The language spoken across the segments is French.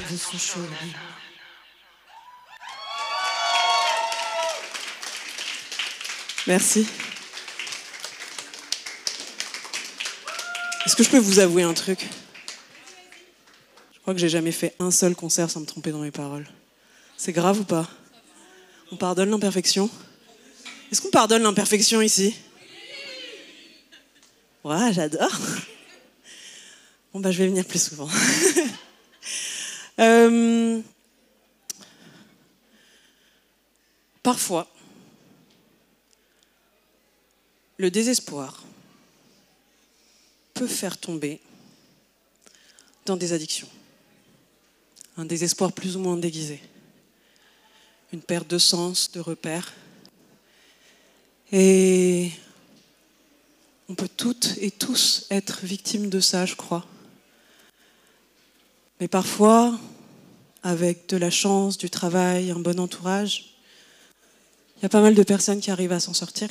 réseaux sociaux. Merci. Est-ce que je peux vous avouer un truc ? Je crois que j'ai jamais fait un seul concert sans me tromper dans mes paroles. C'est grave ou pas ? On pardonne l'imperfection ? Est-ce qu'on pardonne l'imperfection ici ? Ouais, j'adore. Bon, bah, je vais venir plus souvent. Parfois, le désespoir peut faire tomber dans des addictions. Un désespoir plus ou moins déguisé. Une perte de sens, de repères. Et on peut toutes et tous être victimes de ça, je crois. Mais parfois, avec de la chance, du travail, un bon entourage, il y a pas mal de personnes qui arrivent à s'en sortir.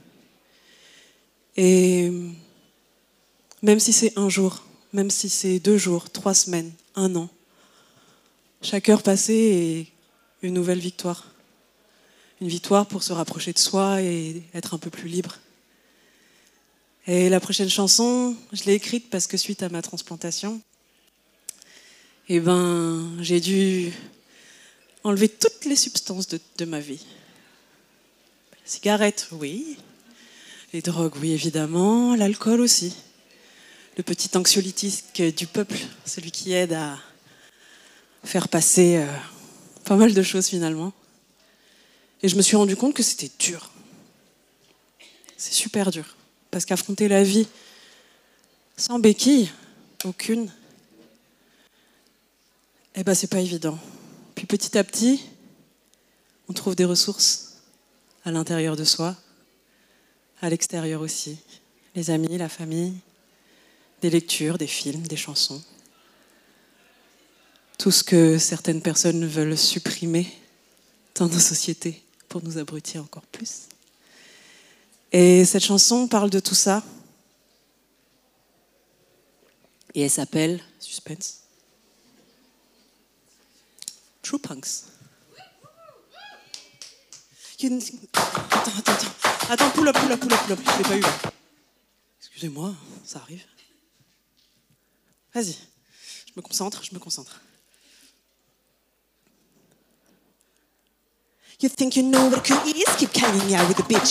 Et même si c'est un jour, même si c'est 2 jours, 3 semaines, 1 an, chaque heure passée est une nouvelle victoire. Une victoire pour se rapprocher de soi et être un peu plus libre. Et la prochaine chanson, je l'ai écrite parce que suite à ma transplantation, j'ai dû enlever toutes les substances de ma vie. Les cigarettes, oui. Les drogues, oui, évidemment. L'alcool aussi. Le petit anxiolytique du peuple, celui qui aide à faire passer pas mal de choses finalement. Et je me suis rendu compte que c'était dur. C'est super dur. Parce qu'affronter la vie sans béquille, aucune, c'est pas évident. Puis petit à petit, on trouve des ressources à l'intérieur de soi, à l'extérieur aussi. Les amis, la famille, des lectures, des films, des chansons. Tout ce que certaines personnes veulent supprimer dans nos sociétés pour nous abrutir encore plus. Et cette chanson parle de tout ça. Et elle s'appelle, suspense, True Punks. Attends, pull up. Je l'ai pas eu là. Excusez-moi, ça arrive. Vas-y, je me concentre. You think you know what cool is? Keep hanging out with the bitch.